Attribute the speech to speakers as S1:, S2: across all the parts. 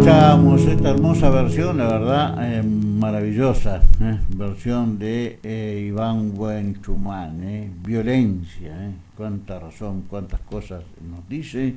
S1: Escuchábamos esta hermosa versión, la verdad, maravillosa, versión de Iván Buenchumán, violencia, cuánta razón, cuántas cosas nos dice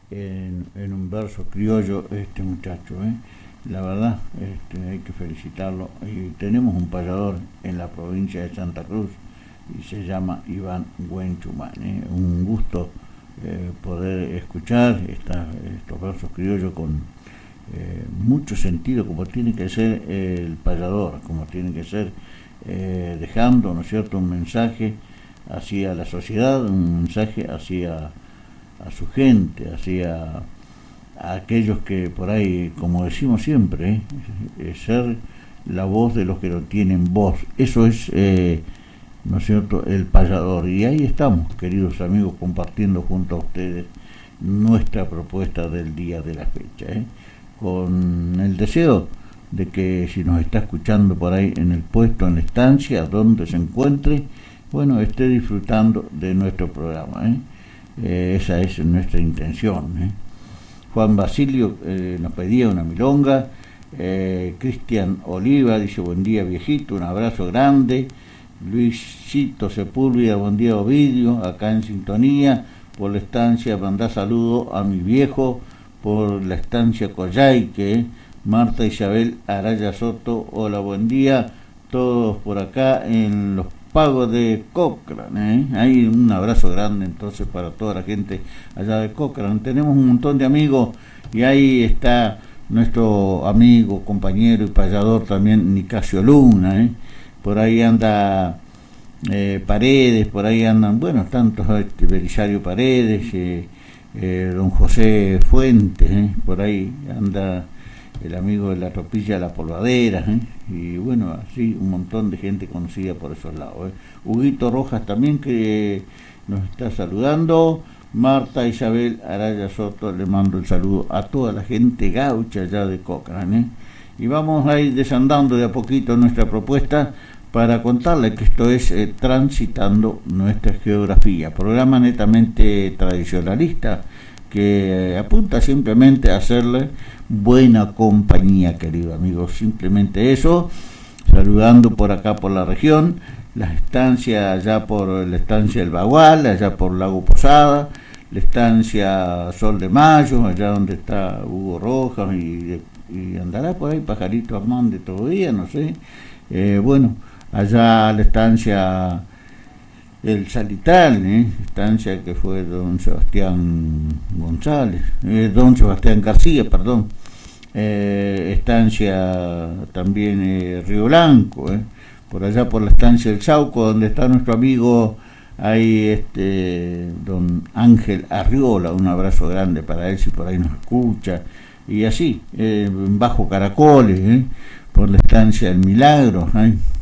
S1: en un verso criollo este muchacho, la verdad, hay que felicitarlo. Y tenemos un payador en la provincia de Santa Cruz y se llama Iván Buenchumán, un gusto poder escuchar estos versos criollos con mucho sentido, como tiene que ser el payador, como tiene que ser dejando, ¿no es cierto?, un mensaje hacia la sociedad, un mensaje hacia a su gente, hacia a aquellos que por ahí, como decimos siempre, ser la voz de los que no tienen voz. Eso es, ¿no es cierto?, el payador. Y ahí estamos, queridos amigos, compartiendo junto a ustedes nuestra propuesta del día de la fecha, con el deseo de que si nos está escuchando por ahí en el puesto, en la estancia, donde se encuentre, bueno, esté disfrutando de nuestro programa, esa es nuestra intención. Juan Basilio nos pedía una milonga. Cristian Oliva dice: buen día viejito, un abrazo grande. Luisito Sepúlveda: buen día Ovidio, acá en sintonía por la estancia, mandá saludo a mi viejo por la estancia Coyhaique. Marta Isabel Araya Soto: hola, buen día, todos por acá en los pagos de Cochrane, Hay un abrazo grande entonces para toda la gente allá de Cochrane. Tenemos un montón de amigos y ahí está nuestro amigo, compañero y payador también, Nicasio Luna, por ahí anda Paredes, por ahí andan, bueno, tantos, Belisario Paredes, don José Fuentes, por ahí anda el amigo de la Tropilla La Polvadera, y bueno, así un montón de gente conocida por esos lados. Huguito Rojas también, que nos está saludando. Marta Isabel Araya Soto, le mando el saludo a toda la gente gaucha allá de Cochrane, y vamos a ir desandando de a poquito nuestra propuesta para contarle que esto es Transitando Nuestra Geografía, programa netamente tradicionalista que apunta simplemente a hacerle buena compañía, querido amigo, simplemente eso. Saludando por acá por la región, la estancia allá por la estancia El Bagual, allá por Lago Posada, la estancia Sol de Mayo, allá donde está Hugo Rojas, y andará por ahí Pajarito Armando todavía, no sé, bueno, allá la estancia El Salital, estancia que fue don Sebastián González, don Sebastián García, perdón, estancia también Río Blanco, por allá por la estancia El Sauco, donde está nuestro amigo ahí, don Ángel Arriola, un abrazo grande para él si por ahí nos escucha, y así, bajo Caracoles, por la estancia El Milagro,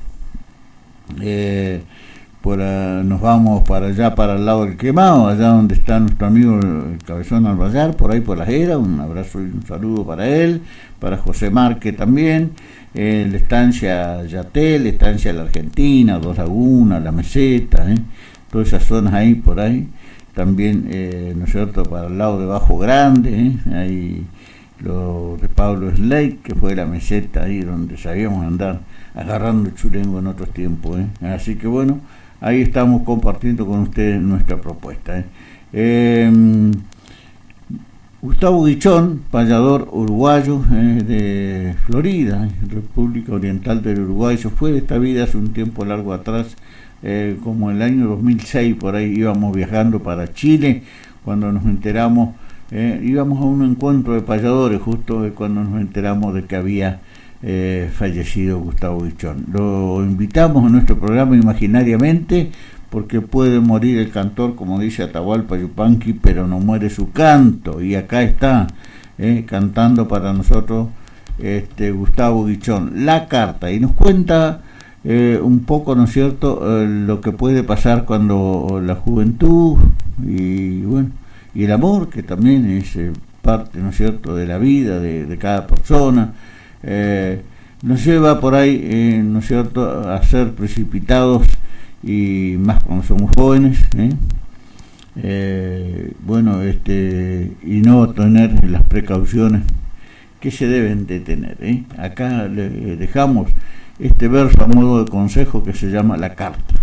S1: nos vamos para allá, para el lado del Quemado, allá donde está nuestro amigo el Cabezón Albayar, por ahí por la Jera, un abrazo y un saludo para él, para José Márquez también, la estancia Yatel, la estancia de la Argentina, Dos Lagunas, La Meseta, todas esas zonas ahí, por ahí, también, ¿no es cierto?, para el lado de Bajo Grande, ahí lo de Pablo Slade, que fue la meseta ahí donde sabíamos andar agarrando chulengo en otros tiempos, así que bueno, ahí estamos compartiendo con ustedes nuestra propuesta. Gustavo Guichón, payador uruguayo de Florida, República Oriental del Uruguay, se fue de esta vida hace un tiempo largo atrás, como el año 2006, por ahí íbamos viajando para Chile, cuando nos enteramos, íbamos a un encuentro de payadores, justo cuando nos enteramos de que había fallecido Gustavo Guichón. Lo invitamos a nuestro programa imaginariamente, porque puede morir el cantor, como dice Atahualpa Yupanqui, pero no muere su canto, y acá está cantando para nosotros Gustavo Guichón, La Carta, y nos cuenta un poco, ¿no es cierto?, lo que puede pasar cuando la juventud y bueno, y el amor, que también es parte, ¿no es cierto?, de la vida de cada persona, nos lleva por ahí, ¿no es cierto?, a ser precipitados, y más cuando somos jóvenes, bueno, y no tener las precauciones que se deben de tener. Acá le dejamos este verso a modo de consejo que se llama La Carta.